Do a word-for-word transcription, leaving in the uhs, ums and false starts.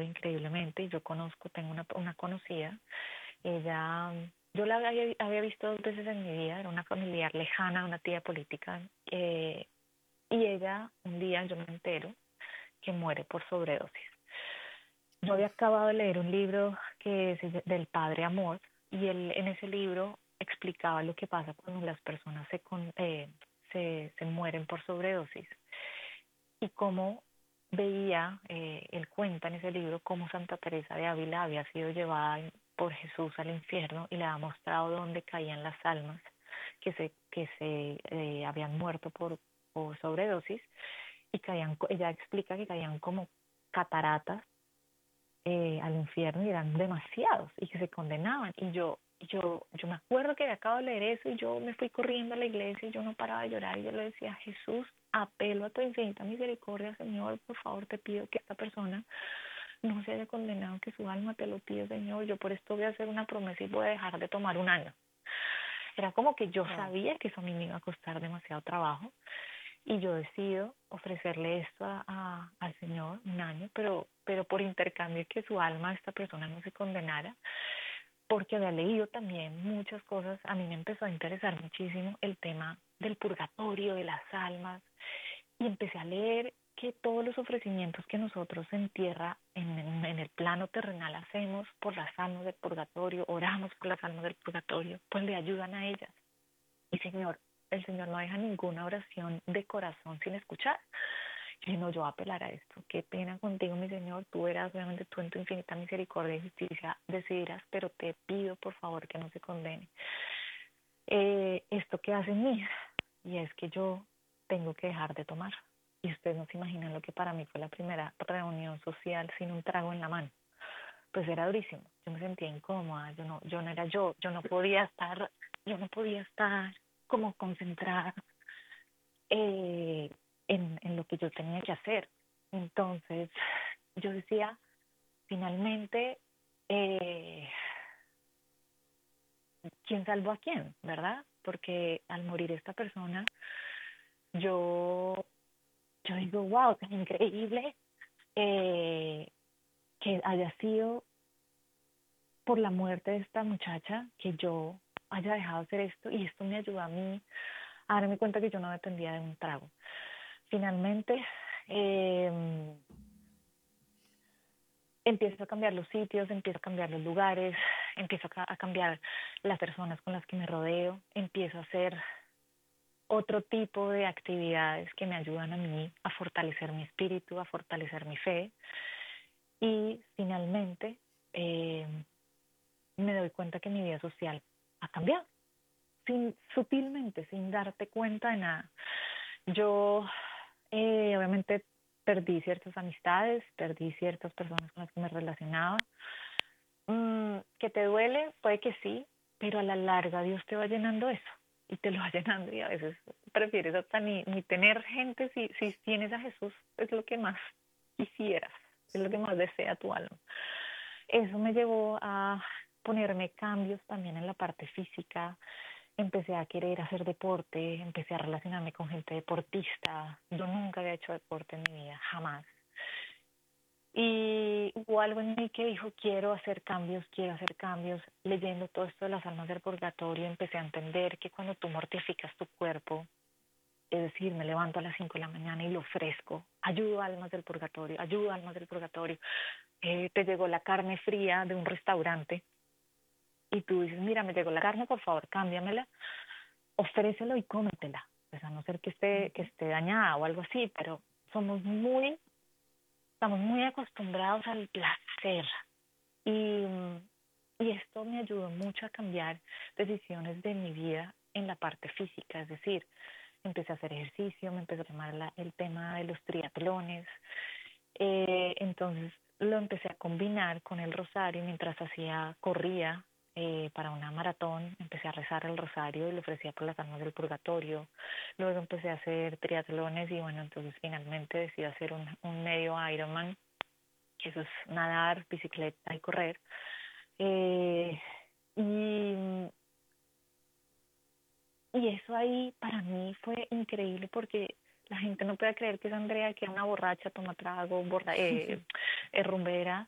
increíblemente. Yo conozco, tengo una, una conocida, ella, yo la había, había visto dos veces en mi vida, era una familiar lejana, una tía política, eh, y ella, un día yo me entero que muere por sobredosis. Yo había acabado de leer un libro que es del padre Amor, y él en ese libro explicaba lo que pasa cuando las personas se, con, eh, se, se mueren por sobredosis y cómo veía, eh, él cuenta en ese libro cómo Santa Teresa de Ávila había sido llevada por Jesús al infierno y le ha mostrado dónde caían las almas que se, que se eh, habían muerto por, por sobredosis, y caían, ella explica que caían como cataratas eh, al infierno, y eran demasiados y que se condenaban. Y yo, yo, yo me acuerdo que acabo de leer eso y yo me fui corriendo a la iglesia y yo no paraba de llorar y yo le decía: Jesús, apelo a tu infinita misericordia, Señor, por favor te pido que esta persona no se haya condenado, que su alma, te lo pido, Señor, yo por esto voy a hacer una promesa y voy a dejar de tomar un año. Era como que yo Wow. sabía que eso a mí me iba a costar demasiado trabajo, y yo decido ofrecerle esto a, a, al Señor, un año, pero, pero por intercambio que su alma, esta persona, no se condenara, porque había leído también muchas cosas. A mí me empezó a interesar muchísimo el tema del purgatorio, de las almas, y empecé a leer que todos los ofrecimientos que nosotros en tierra, en, en, en el plano terrenal hacemos por las almas del purgatorio, oramos por las almas del purgatorio, pues le ayudan a ellas. Y Señor, el Señor no deja ninguna oración de corazón sin escuchar. Y no, yo voy a apelar a esto. Qué pena contigo, mi Señor. Tú verás, obviamente, tú en tu infinita misericordia y justicia decidirás, pero te pido, por favor, que no se condene. Eh, esto que hace en mí, y es que yo tengo que dejar de tomar. Y ustedes no se imaginan lo que para mí fue la primera reunión social sin un trago en la mano. Pues era durísimo. Yo me sentía incómoda. Yo no, yo no era yo. Yo no podía estar, yo no podía estar como concentrada eh, en, en lo que yo tenía que hacer. Entonces, yo decía, finalmente, eh, ¿quién salvó a quién? ¿Verdad? Porque al morir esta persona, yo, yo digo, wow, tan increíble eh, que haya sido por la muerte de esta muchacha que yo haya dejado hacer esto, y esto me ayudó a mí a darme cuenta que yo no dependía de un trago. Finalmente, eh, empiezo a cambiar los sitios, empiezo a cambiar los lugares, empiezo a, a cambiar las personas con las que me rodeo, empiezo a hacer otro tipo de actividades que me ayudan a mí a fortalecer mi espíritu, a fortalecer mi fe, y finalmente eh, me doy cuenta que mi vida social ha cambiado, sin, sutilmente, sin darte cuenta de nada. Yo eh, obviamente perdí ciertas amistades, perdí ciertas personas con las que me relacionaba. Mm, ¿que te duele? Puede que sí, pero a la larga Dios te va llenando eso y te lo va llenando, y a veces prefieres hasta ni, ni tener gente si, si tienes a Jesús, es lo que más quisieras, es lo que más desea tu alma. Eso me llevó a ponerme cambios también en la parte física. Empecé a querer hacer deporte, empecé a relacionarme con gente deportista. Yo nunca había hecho deporte en mi vida, jamás. Y hubo algo en mí que dijo, quiero hacer cambios, quiero hacer cambios. Leyendo todo esto de las almas del purgatorio, empecé a entender que cuando tú mortificas tu cuerpo, es decir, me levanto a las cinco de la mañana y lo ofrezco, ayudo a almas del purgatorio, ayudo a almas del purgatorio. Eh, te llegó la carne fría de un restaurante y tú dices, mira, me llegó la carne, por favor, cámbiamela, ofrécelo y cómetela. Pues a no ser que esté, que esté dañada o algo así, pero somos muy, estamos muy acostumbrados al placer. Y, y esto me ayudó mucho a cambiar decisiones de mi vida en la parte física, es decir, empecé a hacer ejercicio, me empezó a llamar la, el tema de los triatlones, eh, entonces lo empecé a combinar con el rosario mientras hacía, corría eh, para una maratón, empecé a rezar el rosario y lo ofrecía por las almas del purgatorio. Luego empecé a hacer triatlones y bueno, entonces finalmente decidí hacer un, un medio Ironman, que eso es nadar, bicicleta y correr. Eh, y, y eso ahí para mí fue increíble porque la gente no puede creer que es Andrea, que era una borracha, toma trago, borra, eh, eh, rumbera,